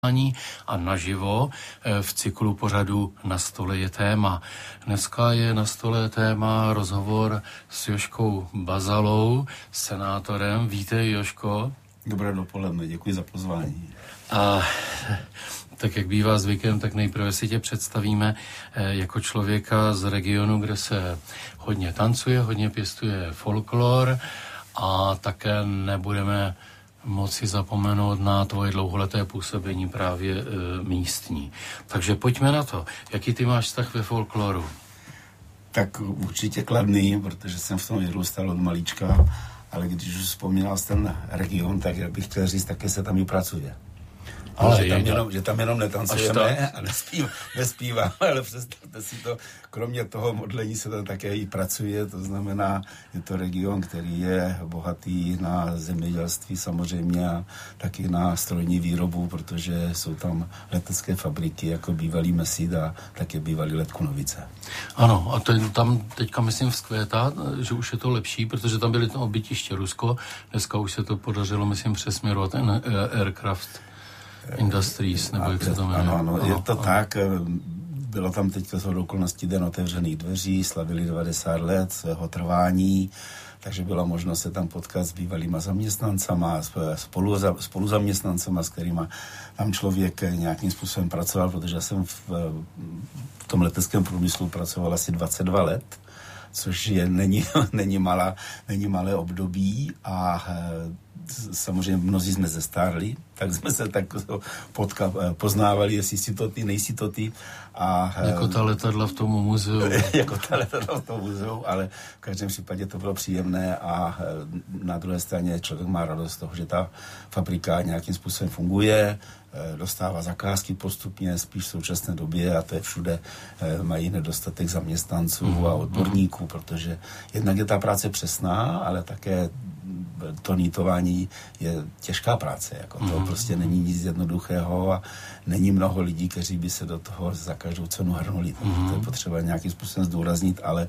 a naživo v cyklu pořadu Na stole je téma. Dneska je na stole téma rozhovor s Jožkou Bazalou, senátorem. Vítej, Jožko. Dobré dopoledne, děkuji za pozvání. A tak jak bývá zvykem, tak nejprve si tě představíme jako člověka z regionu, kde se hodně tancuje, hodně pěstuje folklor a také nebudeme moci zapomenout na tvoje dlouholeté působení právě místní. Takže pojďme na to. Jaký ty máš vztah ve folkloru? Tak určitě kladný, protože jsem v tom vyrůstal od malička, ale když už vzpomínal ten region, tak já bych chtěl říct, také se tam i pracuje. Ale že tam jenom netancujeme a nespíváme, ale představte si to, kromě toho modlení se tam také i pracuje, to znamená, je to region, který je bohatý na zemědělství samozřejmě a taky na strojní výrobu, protože jsou tam letecké fabriky, jako bývalý Mesít a také bývalý Let Kunovice. Ano, a tam teďka myslím vzkvétá, že už je to lepší, protože tam byly to obytiště Rusko, dneska už se to podařilo, myslím, přesměrovat Aircraft Industries, nebo jak se to jmenuje. Ano, je to tak. Bylo tam teď z okolností Den otevřených dveří, slavili 90 let svého trvání, takže byla možnost se tam potkat s bývalýma zaměstnancama, spoluzaměstnancama, s kterýma tam člověk nějakým způsobem pracoval, protože já jsem v tom leteckém průmyslu pracoval asi 22 let, což není malé období a samozřejmě mnozí jsme zestárli, tak jsme se tak poznávali, jestli si to ty, nejsi to ty. Jako ta letadla v tom muzeu. Jako ta letadla v tom muzeu, ale v každém případě to bylo příjemné a na druhé straně člověk má radost z toho, že ta fabrika nějakým způsobem funguje, dostává zakázky postupně, spíš v současné době a to je všude, mají nedostatek zaměstnanců a odborníků, protože jednak je ta práce přesná, ale také to nítování je těžká práce, jako to prostě není nic jednoduchého a není mnoho lidí, kteří by se do toho za každou cenu hrnuli. To je potřeba nějakým způsobem zdůraznit, ale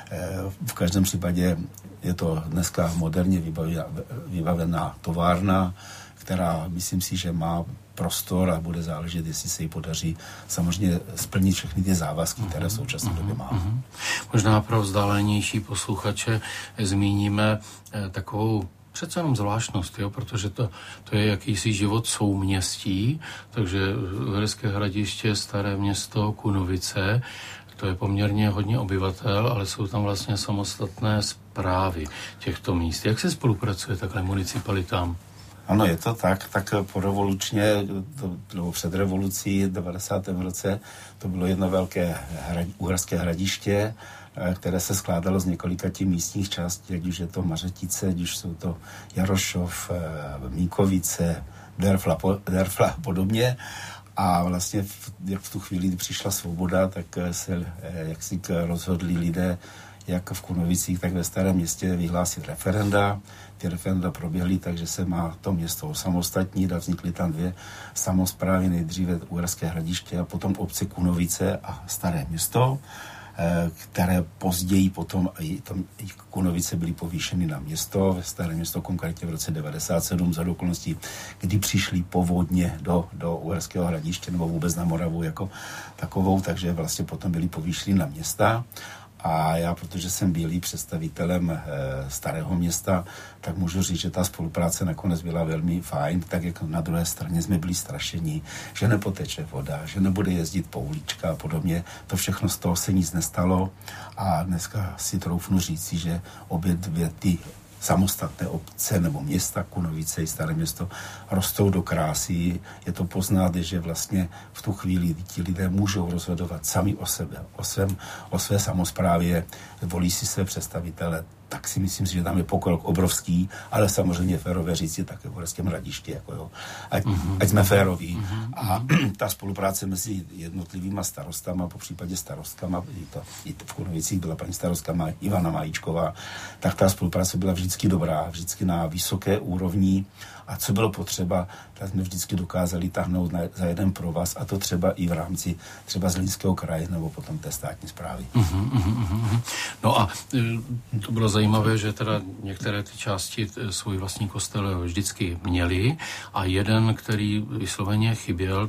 v každém případě je to dneska moderně vybavená továrna, která myslím si, že má prostor a bude záležet, jestli se jí podaří samozřejmě splnit všechny ty závazky, které v současné době má. Možná pro vzdálenější posluchače zmíníme takovou přece jenom zvláštnost, jo? Protože to je jakýsi život souměstí, takže Uherské Hradiště, Staré Město, Kunovice, to je poměrně hodně obyvatel, ale jsou tam vlastně samostatné správy těchto míst. Jak se spolupracuje takhle municipalitám? Ano, je to tak porevolučně, nebo před revolucí v 90. roce, to bylo jedno velké Uherské Hradiště, které se skládalo z několika místních částí, ať už je to Mařetice, ať už jsou to Jarošov, Míkovice, Derfla a podobně. A vlastně, jak v tu chvíli, kdy přišla svoboda, tak se jaksi rozhodli lidé, jak v Kunovicích, tak ve Starém Městě vyhlásit referenda. Ty referenda proběhly, takže se má to město osamostatnit a vznikly tam dvě samosprávy, nejdříve Uherské Hradiště a potom obce Kunovice a Staré Město, které později potom i Kunovice byly povýšeny na město, ve Staré Město konkrétně v roce 97 za okolností, kdy přišly povodně do Uherského Hradiště nebo vůbec na Moravu jako takovou, takže vlastně potom byly povýšeny na města. A já, protože jsem bývalý představitelem Starého Města, tak můžu říct, že ta spolupráce nakonec byla velmi fajn, tak jak na druhé straně jsme byli strašení, že nepoteče voda, že nebude jezdit po uličkách a podobně. To všechno z toho se nic nestalo a dneska si troufnu říci, že obě dvě ty samostatné obce nebo města, Kunovice i Staré Město, rostou do krásy. Je to poznat, že vlastně v tu chvíli ti lidé můžou rozhodovat sami o sebe, o své samosprávě, volí si své představitele, tak si myslím, že tam je pokrok obrovský, ale samozřejmě férové říci také v Uherském Hradišti, jako jo. Ať jsme féroví. A ta spolupráce mezi jednotlivýma starostama, po případě starostkama, i v Kunovicích byla paní starostka Ivana Majíčková, tak ta spolupráce byla vždycky dobrá, vždycky na vysoké úrovni a co bylo potřeba, tak jsme vždycky dokázali tahnout za jeden provaz, a to třeba i v rámci třeba Zlínského kraje nebo potom té státní správy. No a to bylo zajímavé, že teda některé ty části svůj vlastní kostel vždycky měli a jeden, který vysloveně chyběl,